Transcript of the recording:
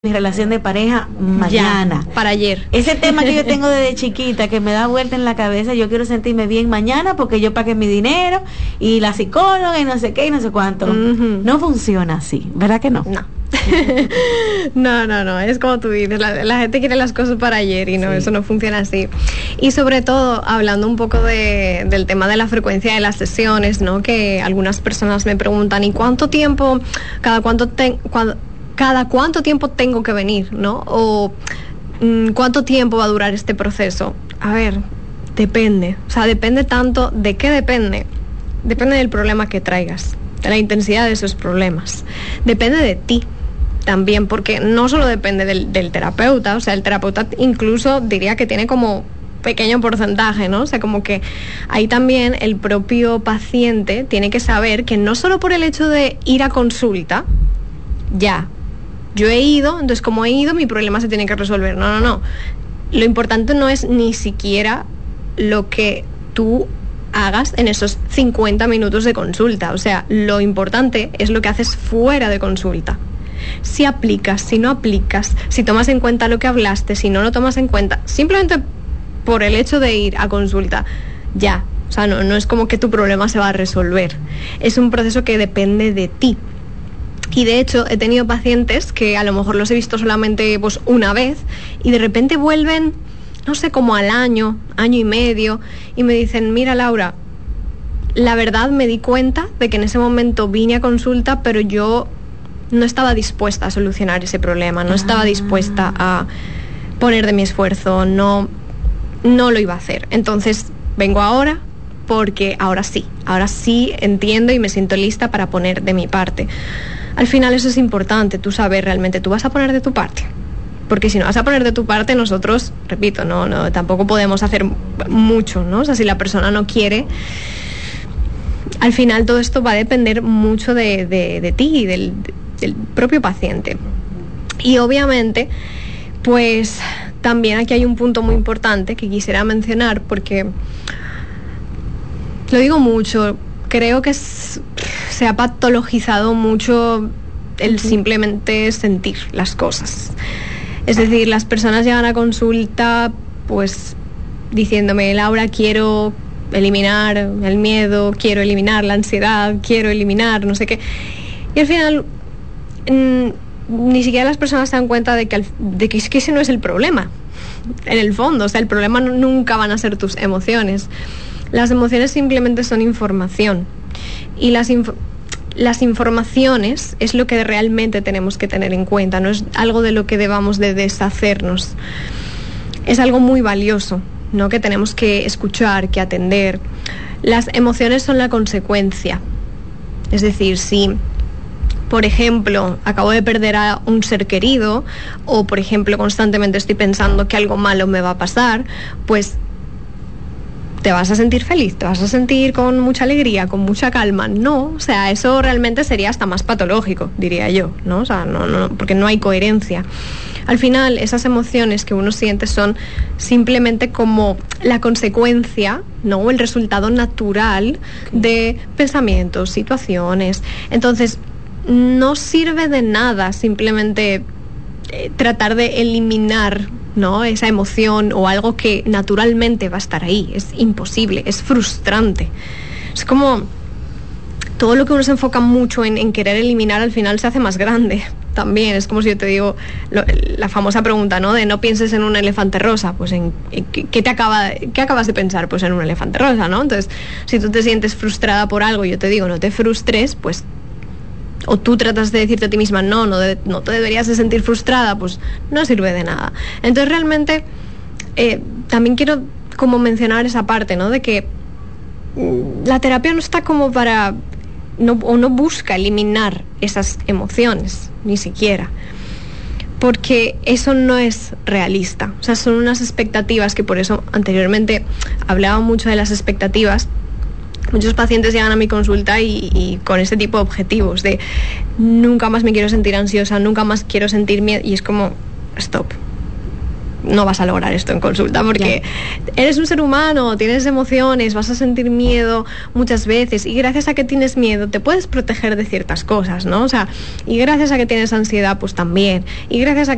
mi relación de pareja mañana. Ya, para ayer. Ese tema que yo tengo desde chiquita, que me da vuelta en la cabeza, yo quiero sentirme bien mañana porque yo pagué mi dinero y la psicóloga y no sé qué y no sé cuánto. No funciona así, ¿verdad que no? No. No, es como tú dices, la gente quiere las cosas para ayer y no, sí. Eso no funciona así. Y sobre todo, hablando un poco del tema de la frecuencia de las sesiones, ¿no? Que algunas personas me preguntan, ¿y cuánto tiempo, cada cuánto tiempo tengo que venir, ¿no? O ¿cuánto tiempo va a durar este proceso? A ver, depende. O sea, depende tanto. ¿De qué depende? Depende del problema que traigas, de la intensidad de esos problemas. Depende de ti también, porque no solo depende del terapeuta. O sea, el terapeuta incluso diría que tiene como pequeño porcentaje, ¿no? O sea, como que ahí también el propio paciente tiene que saber que no solo por el hecho de ir a consulta, ya, yo he ido, entonces como he ido, mi problema se tiene que resolver. No. Lo importante no es ni siquiera lo que tú hagas en esos 50 minutos de consulta. O sea, lo importante es lo que haces fuera de consulta. Si aplicas, si no aplicas, si tomas en cuenta lo que hablaste, si no lo tomas en cuenta, simplemente por el hecho de ir a consulta, ya. O sea, no es como que tu problema se va a resolver. Es un proceso que depende de ti. Y de hecho he tenido pacientes que a lo mejor los he visto solamente pues una vez y de repente vuelven, no sé, como al año y medio y me dicen, mira Laura, la verdad me di cuenta de que en ese momento vine a consulta, pero yo no estaba dispuesta a solucionar ese problema, no estaba dispuesta a poner de mi esfuerzo, no lo iba a hacer. Entonces vengo ahora porque ahora sí entiendo y me siento lista para poner de mi parte. Al final eso es importante, tú sabes realmente, tú vas a poner de tu parte. Porque si no vas a poner de tu parte, nosotros, repito, no tampoco podemos hacer mucho, ¿no? O sea, si la persona no quiere, al final todo esto va a depender mucho de ti y del propio paciente. Y obviamente, pues también aquí hay un punto muy importante que quisiera mencionar, porque lo digo mucho, creo que se ha patologizado mucho el simplemente sentir las cosas. Es decir, las personas llegan a consulta pues diciéndome, Laura, quiero eliminar el miedo, quiero eliminar la ansiedad, quiero eliminar no sé qué. Y al final ni siquiera las personas se dan cuenta de que es que ese no es el problema. En el fondo, o sea, el problema nunca van a ser tus emociones. Las emociones simplemente son información. Y las informaciones es lo que realmente tenemos que tener en cuenta, no es algo de lo que debamos de deshacernos. Es algo muy valioso, ¿no? Que tenemos que escuchar, que atender. Las emociones son la consecuencia. Es decir, si, por ejemplo, acabo de perder a un ser querido, o por ejemplo, constantemente estoy pensando que algo malo me va a pasar, pues ¿te vas a sentir feliz? ¿Te vas a sentir con mucha alegría, con mucha calma? No, o sea, eso realmente sería hasta más patológico, diría yo, ¿no? O sea, no, porque no hay coherencia. Al final, esas emociones que uno siente son simplemente como la consecuencia, ¿no? O el resultado natural de pensamientos, situaciones. Entonces, no sirve de nada simplemente tratar de eliminar, ¿no? Esa emoción o algo que naturalmente va a estar ahí. Es imposible, es frustrante. Es como todo lo que uno se enfoca mucho en querer eliminar, al final se hace más grande también. Es como si yo te digo la famosa pregunta, ¿no? De no pienses en un elefante rosa. Pues ¿qué acabas de pensar? Pues en un elefante rosa, ¿no? Entonces, si tú te sientes frustrada por algo y yo te digo no te frustres, pues, o tú tratas de decirte a ti misma no te deberías de sentir frustrada, pues no sirve de nada. Entonces realmente también quiero como mencionar esa parte, ¿no? De que la terapia no está como para no busca eliminar esas emociones, ni siquiera, porque eso no es realista. O sea, son unas expectativas, que por eso anteriormente hablaba mucho de las expectativas. Muchos pacientes llegan a mi consulta y con ese tipo de objetivos de nunca más me quiero sentir ansiosa, nunca más quiero sentir miedo, y es como, stop, no vas a lograr esto en consulta porque eres un ser humano, tienes emociones, vas a sentir miedo muchas veces, y gracias a que tienes miedo te puedes proteger de ciertas cosas, ¿no? O sea, y gracias a que tienes ansiedad, pues también, y gracias a